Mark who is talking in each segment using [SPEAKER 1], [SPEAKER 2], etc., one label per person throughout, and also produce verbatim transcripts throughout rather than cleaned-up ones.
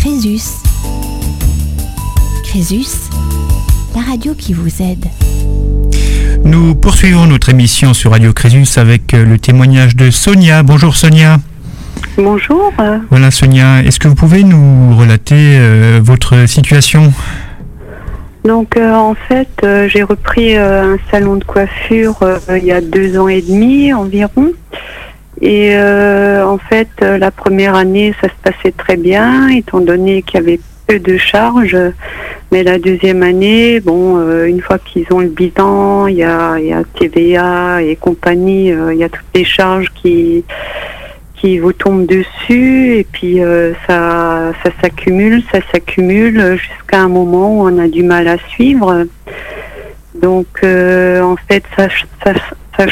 [SPEAKER 1] Crésus. Crésus, la radio qui vous aide.
[SPEAKER 2] Nous poursuivons notre émission sur Radio Crésus avec le témoignage de Sonia. Bonjour Sonia.
[SPEAKER 3] Bonjour.
[SPEAKER 2] Voilà Sonia, est-ce que vous pouvez nous relater euh, votre situation ?
[SPEAKER 3] Donc euh, en fait, euh, j'ai repris euh, un salon de coiffure euh, il y a deux ans et demi environ. Et euh, en fait, euh, la première année, ça se passait très bien, étant donné qu'il y avait peu de charges. Mais la deuxième année, bon, euh, une fois qu'ils ont le bilan, il y a, il y a T V A et compagnie, euh, il y a toutes les charges qui qui vous tombent dessus, et puis euh, ça, ça s'accumule, ça s'accumule jusqu'à un moment où on a du mal à suivre. Donc, euh, en fait, ça, ça, ça,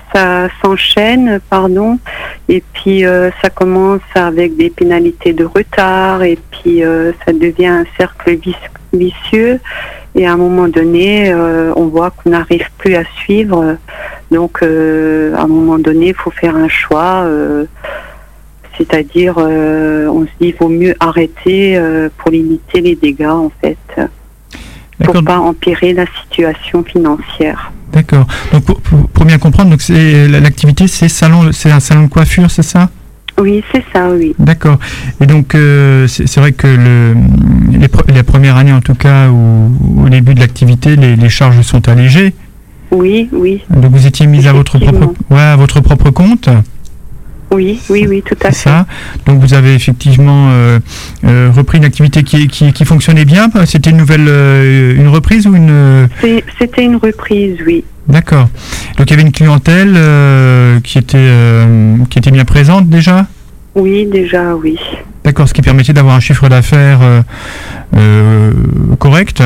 [SPEAKER 3] ça s'enchaîne, pardon, et puis euh, ça commence avec des pénalités de retard, et puis euh, ça devient un cercle vicieux, et à un moment donné, euh, on voit qu'on n'arrive plus à suivre. Donc, euh, à un moment donné, il faut faire un choix, euh, c'est-à-dire, euh, on se dit, il vaut mieux arrêter euh, pour limiter les dégâts, en fait. D'accord. Pour pas empirer la situation financière.
[SPEAKER 2] D'accord. Donc pour, pour, pour bien comprendre, donc c'est l'activité, c'est salon, c'est un salon de coiffure, c'est ça ?
[SPEAKER 3] Oui, c'est ça, oui.
[SPEAKER 2] D'accord. Et donc euh, c'est, c'est vrai que le, les, la première année, en tout cas, où, au début de l'activité, les, les charges sont allégées.
[SPEAKER 3] Oui, oui.
[SPEAKER 2] Donc vous étiez mise à votre propre, ouais, à votre propre compte.
[SPEAKER 3] Oui, oui, oui, tout à fait.
[SPEAKER 2] Ça. Donc vous avez effectivement euh, euh, repris une activité qui, qui, qui fonctionnait bien. C'était une nouvelle, euh, une reprise ou une
[SPEAKER 3] C'est, C'était une reprise, oui.
[SPEAKER 2] D'accord. Donc il y avait une clientèle euh, qui était euh, qui était bien présente déjà.
[SPEAKER 3] Oui, déjà, oui.
[SPEAKER 2] D'accord, ce qui permettait d'avoir un chiffre d'affaires euh, euh, correct.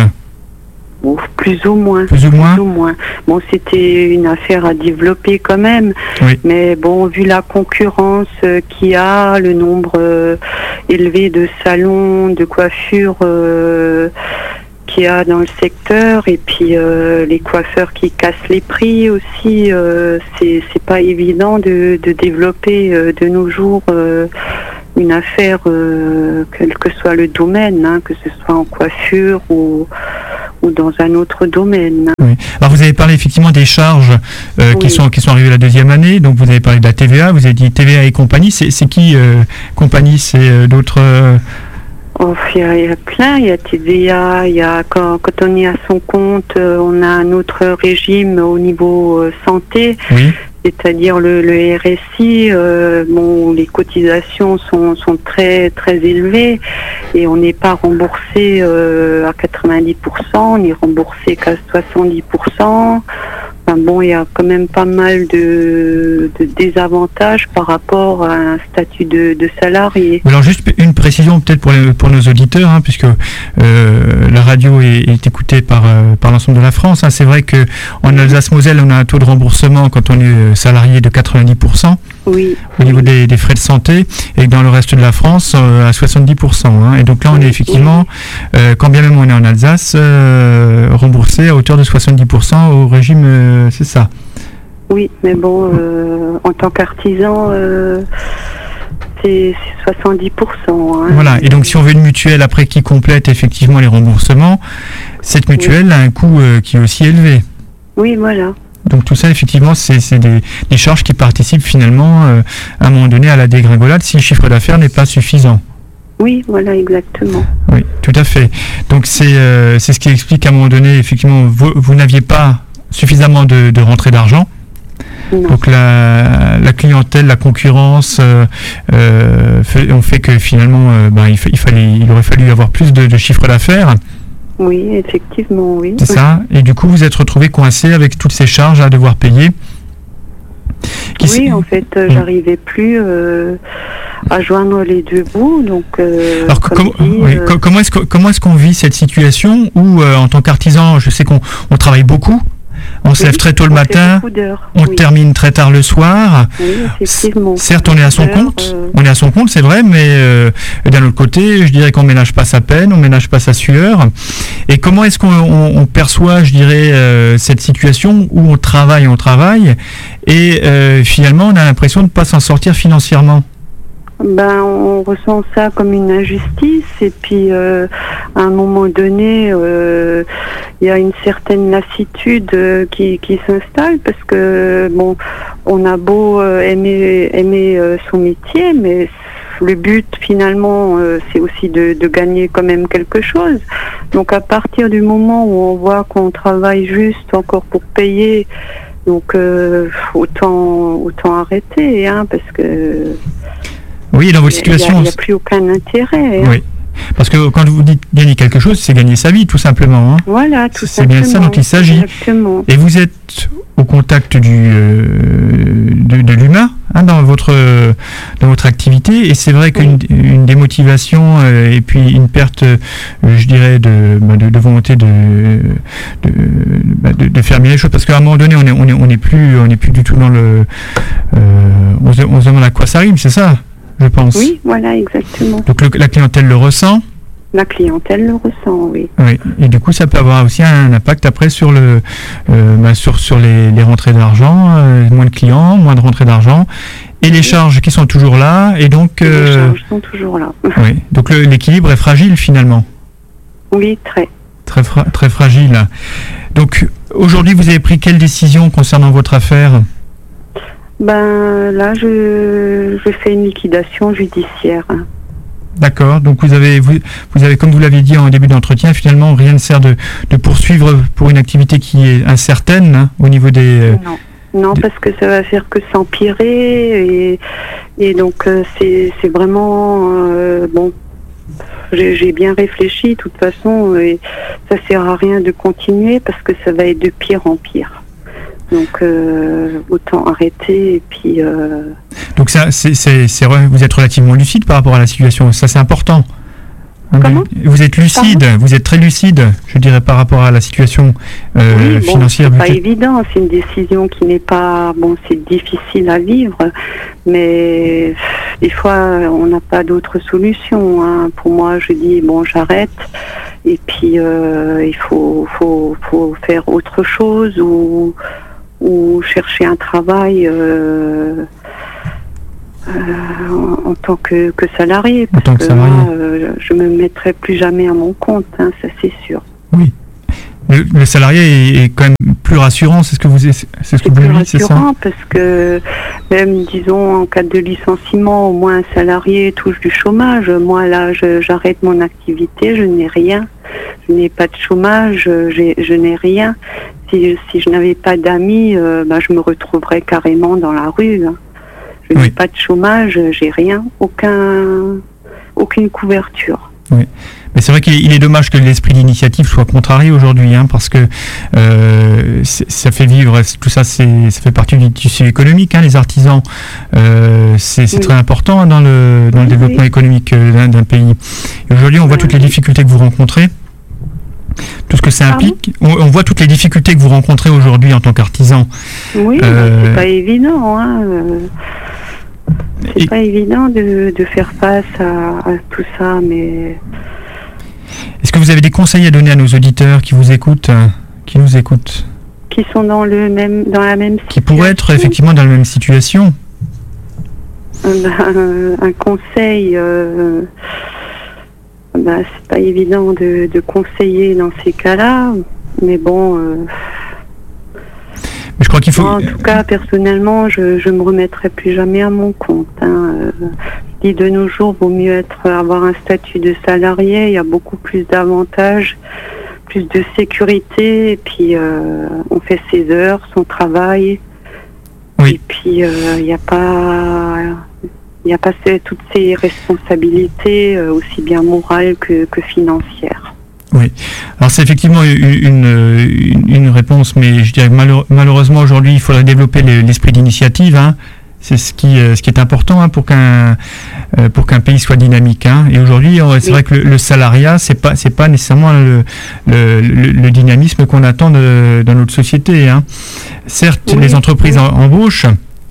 [SPEAKER 3] Bon, plus ou moins.
[SPEAKER 2] Plus ou moins.
[SPEAKER 3] Plus ou moins. Bon, c'était une affaire à développer quand même.
[SPEAKER 2] Oui.
[SPEAKER 3] Mais bon, vu la concurrence euh, qu'il y a, le nombre euh, élevé de salons, de coiffure euh, qu'il y a dans le secteur, et puis euh, les coiffeurs qui cassent les prix aussi, euh, c'est, c'est pas évident de, de développer euh, de nos jours euh, une affaire, euh, quel que soit le domaine, hein, que ce soit en coiffure ou ou dans un autre domaine.
[SPEAKER 2] Oui. Alors vous avez parlé effectivement des charges euh, oui. qui sont qui sont arrivées la deuxième année. Donc vous avez parlé de la T V A, vous avez dit T V A et compagnie. C'est, c'est qui euh, compagnie? C'est euh, d'autres euh...
[SPEAKER 3] Oh, il y, a, il y a plein. Il y a T V A. Il y a quand, quand on est à son compte, euh, on a un autre régime au niveau euh, santé.
[SPEAKER 2] Oui.
[SPEAKER 3] C'est-à-dire le, le R S I, euh, bon, les cotisations sont, sont très très élevées et on n'est pas remboursé euh, à quatre-vingt-dix pour cent, on est remboursé qu'à soixante-dix pour cent. Enfin bon, il y a quand même pas mal de, de désavantages par rapport à un statut de, de salarié.
[SPEAKER 2] Alors juste une précision peut-être pour, les, pour nos auditeurs, hein, puisque euh, la radio est, est écoutée par, euh, par l'ensemble de la France. Hein. C'est vrai qu'en Alsace-Moselle, on a un taux de remboursement quand on est salarié de quatre-vingt-dix pour cent
[SPEAKER 3] oui.
[SPEAKER 2] au niveau des, des frais de santé, et dans le reste de la France euh, à soixante-dix pour cent. Hein. Et donc là, on est effectivement, euh, quand bien même on est en Alsace, euh, remboursé à hauteur de soixante-dix pour cent au régime... Euh, c'est ça.
[SPEAKER 3] Oui, mais bon, euh, en tant qu'artisan, euh, c'est, c'est soixante-dix pour cent. Hein.
[SPEAKER 2] Voilà, et donc si on veut une mutuelle après qui complète effectivement les remboursements, cette mutuelle oui. a un coût euh, qui est aussi élevé.
[SPEAKER 3] Oui, voilà.
[SPEAKER 2] Donc tout ça, effectivement, c'est, c'est des, des charges qui participent finalement euh, à un moment donné à la dégringolade si le chiffre d'affaires n'est pas suffisant.
[SPEAKER 3] Oui, voilà, exactement.
[SPEAKER 2] Oui, tout à fait. Donc c'est, euh, c'est ce qui explique qu'à un moment donné, effectivement, vous, vous n'aviez pas suffisamment de, de rentrée d'argent.
[SPEAKER 3] Non.
[SPEAKER 2] Donc la, la clientèle, la concurrence euh, euh, fait, ont fait que finalement euh, ben, il, fa- il, fallait, il aurait fallu avoir plus de, de chiffre d'affaires.
[SPEAKER 3] Oui, effectivement, oui.
[SPEAKER 2] C'est ça. Et du coup, vous êtes retrouvé coincé avec toutes ces charges à devoir payer.
[SPEAKER 3] Qui oui, s- en fait, euh, j'arrivais plus euh, à joindre les deux bouts. Donc, euh,
[SPEAKER 2] alors, com- dit, oui, euh... comment est-ce que, comment est-ce qu'on vit cette situation où, euh, en tant qu'artisan, je sais qu'on on travaille beaucoup. On se oui, lève très tôt le matin, on oui. termine très tard le soir.
[SPEAKER 3] Oui, effectivement.
[SPEAKER 2] Certes, on est à son compte, euh... on est à son compte, c'est vrai, mais euh, d'un autre côté, je dirais qu'on ménage pas sa peine, on ménage pas sa sueur. Et comment est-ce qu'on on, on perçoit, je dirais, euh, cette situation où on travaille, on travaille, et euh, finalement, on a l'impression de ne pas s'en sortir financièrement?
[SPEAKER 3] Ben, on ressent ça comme une injustice et puis euh, à un moment donné, il euh, y a une certaine lassitude euh, qui, qui s'installe parce que bon, on a beau euh, aimer, aimer euh, son métier, mais le but finalement, euh, c'est aussi de, de gagner quand même quelque chose. Donc à partir du moment où on voit qu'on travaille juste encore pour payer, donc euh, autant autant arrêter, hein, parce que
[SPEAKER 2] oui, dans votre situation,
[SPEAKER 3] il n'y a, a plus aucun intérêt. Hein.
[SPEAKER 2] Oui, parce que quand vous dites gagner quelque chose, c'est gagner sa vie, tout simplement. Hein.
[SPEAKER 3] Voilà, tout
[SPEAKER 2] c'est
[SPEAKER 3] simplement.
[SPEAKER 2] C'est bien ça dont il s'agit.
[SPEAKER 3] Exactement.
[SPEAKER 2] Et vous êtes au contact du euh, de, de l'humain hein, dans votre euh, dans votre activité, et c'est vrai qu'une oui. une démotivation euh, et puis une perte, euh, je dirais, de, de, de volonté de de, de de faire bien les choses, parce qu'à un moment donné, on est on est on est plus on est plus du tout dans le euh, on, se, on se demande à quoi ça rime, c'est ça. Je pense.
[SPEAKER 3] Oui, voilà, exactement.
[SPEAKER 2] Donc le, la clientèle le ressent.
[SPEAKER 3] La clientèle le ressent, oui.
[SPEAKER 2] Oui, et du coup, ça peut avoir aussi un impact après sur le, euh, bah, sur sur les, les rentrées d'argent, euh, moins de clients, moins de rentrées d'argent, et oui. les charges qui sont toujours là, et donc. Euh,
[SPEAKER 3] les charges sont toujours là.
[SPEAKER 2] Oui, donc le, l'équilibre est fragile finalement.
[SPEAKER 3] Oui, très.
[SPEAKER 2] Très fra- très fragile. Donc aujourd'hui, vous avez pris quelle décision concernant votre affaire?
[SPEAKER 3] Ben là, je, je fais une liquidation judiciaire.
[SPEAKER 2] D'accord. Donc vous avez, vous, vous avez, comme vous l'avez dit en début d'entretien, finalement rien ne sert de, de poursuivre pour une activité qui est incertaine hein, au niveau des. Euh,
[SPEAKER 3] non, non, de... parce que ça va faire que s'empirer et, et donc euh, c'est, c'est vraiment euh, bon. J'ai, j'ai bien réfléchi de toute façon et ça sert à rien de continuer parce que ça va être de pire en pire. Donc euh, autant arrêter et puis. Euh...
[SPEAKER 2] Donc ça, c'est, c'est, c'est vrai, vous êtes relativement lucide par rapport à la situation. Ça, c'est important.
[SPEAKER 3] Comment ?
[SPEAKER 2] Vous êtes lucide, Pardon vous êtes très lucide, je dirais, par rapport à la situation euh,
[SPEAKER 3] oui, bon,
[SPEAKER 2] financière.
[SPEAKER 3] C'est pas évident. C'est une décision qui n'est pas bon. C'est difficile à vivre, mais des fois, on n'a pas d'autre solution. Hein. Pour moi, je dis bon, j'arrête. Et puis euh, il faut, faut, faut faire autre chose ou. ou chercher un travail euh, euh, en, en tant que, que salarié. Parce
[SPEAKER 2] en tant que, que salarié.
[SPEAKER 3] Moi, euh, je me mettrai plus jamais à mon compte, hein, ça c'est sûr.
[SPEAKER 2] Oui. Le, le salarié est, est quand même plus rassurant, c'est ce que vous c'est ce
[SPEAKER 3] c'est
[SPEAKER 2] que vous
[SPEAKER 3] plus
[SPEAKER 2] dites, c'est ça ?
[SPEAKER 3] rassurant parce que même disons en cas de licenciement, au moins un salarié touche du chômage. Moi là, je, j'arrête mon activité, je n'ai rien, je n'ai pas de chômage, j'ai, je n'ai rien. Si, si je n'avais pas d'amis, euh, bah, je me retrouverais carrément dans la rue. Hein. Je oui. n'ai pas de chômage, j'ai rien, aucun, aucune couverture.
[SPEAKER 2] Oui. Mais c'est vrai qu'il est, il est dommage que l'esprit d'initiative soit contrarié aujourd'hui, hein, parce que euh, ça fait vivre, tout ça, c'est, ça fait partie du tissu économique, hein, les artisans. Euh, c'est c'est oui. très important hein, dans le, dans le oui, développement oui. économique d'un, d'un pays. Et aujourd'hui, on voit toutes les difficultés que vous rencontrez. Tout ce que ça implique, on, on voit toutes les difficultés que vous rencontrez aujourd'hui en tant qu'artisan.
[SPEAKER 3] Oui, euh, c'est pas évident. Hein. C'est et... pas évident de, de faire face à, à tout ça, mais.
[SPEAKER 2] Est-ce que vous avez des conseils à donner à nos auditeurs qui vous écoutent, qui nous écoutent,
[SPEAKER 3] qui sont dans le même, dans la même situation,
[SPEAKER 2] qui pourraient être effectivement dans la même situation?
[SPEAKER 3] Un, un conseil. Euh... Bah, c'est pas évident de, de conseiller dans ces cas-là, mais bon. Euh,
[SPEAKER 2] mais je crois qu'il faut.
[SPEAKER 3] Moi, en tout cas, personnellement, je je me remettrai plus jamais à mon compte. Hein. Euh, je dis de nos jours, vaut mieux être avoir un statut de salarié. Il y a beaucoup plus d'avantages, plus de sécurité, et puis euh, on fait ses heures, son travail,
[SPEAKER 2] oui.
[SPEAKER 3] et puis euh, il n'y a pas. Il n'y a pas toutes ces responsabilités, euh, aussi bien morales que, que financières.
[SPEAKER 2] Oui, alors c'est effectivement une, une, une réponse, mais je dirais que malheure, malheureusement aujourd'hui, il faudrait développer le, l'esprit d'initiative. Hein. C'est ce qui, ce qui est important hein, pour qu'un euh, pour qu'un pays soit dynamique. Hein. Et aujourd'hui, c'est oui. vrai que le, le salariat, c'est pas c'est pas nécessairement le, le, le, le dynamisme qu'on attend de, dans notre société. Hein. Certes, oui. les entreprises oui. embauchent.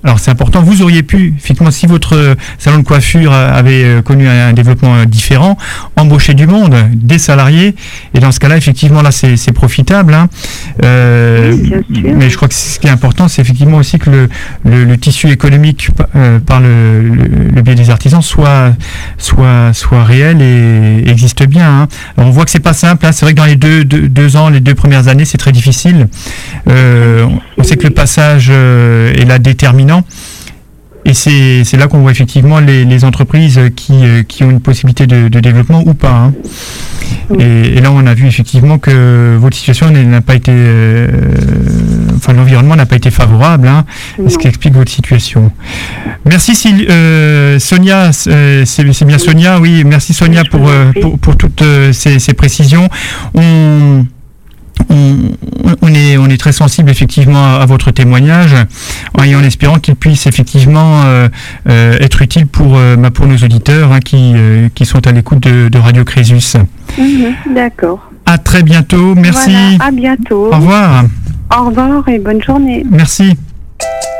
[SPEAKER 2] Alors c'est important, vous auriez pu, effectivement, si votre salon de coiffure avait connu un développement différent, embaucher du monde, des salariés, et dans ce cas-là, effectivement, là c'est, c'est profitable. Hein. Euh, oui, bien sûr. Mais je crois que ce qui est important, c'est effectivement aussi que le, le, le tissu économique euh, par le, le, le biais des artisans soit, soit, soit réel et existe bien. Hein. Alors, on voit que c'est pas simple, hein. C'est vrai que dans les deux, deux, deux ans, les deux premières années, c'est très difficile. Euh, on sait que le passage euh, est là déterminant. Et c'est, c'est là qu'on voit effectivement les, les entreprises qui, qui ont une possibilité de, de développement ou pas. Hein. Oui. Et, et là, on a vu effectivement que votre situation n'a pas été... Euh, enfin, l'environnement n'a pas été favorable, hein, ce qui explique votre situation. Merci Syl- euh, Sonia, euh, c'est, c'est bien Sonia, oui, merci Sonia pour, euh, pour, pour toutes euh, ces, ces précisions. On... On, on, est, on est très sensible effectivement à, à votre témoignage et en espérant qu'il puisse effectivement euh, euh, être utile pour, euh, pour nos auditeurs hein, qui, euh, qui sont à l'écoute de, de Radio Crésus.
[SPEAKER 3] Mmh, d'accord.
[SPEAKER 2] À très bientôt, merci.
[SPEAKER 3] Voilà, à bientôt.
[SPEAKER 2] Au revoir.
[SPEAKER 3] Au revoir et bonne journée.
[SPEAKER 2] Merci.